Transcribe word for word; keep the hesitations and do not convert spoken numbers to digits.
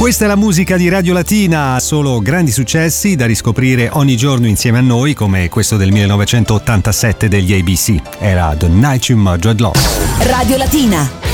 Questa è la musica di Radio Latina, solo grandi successi da riscoprire ogni giorno insieme a noi, come questo del millenovecentottantasette degli A B C. Era The Night You Murdered Love. Radio Latina.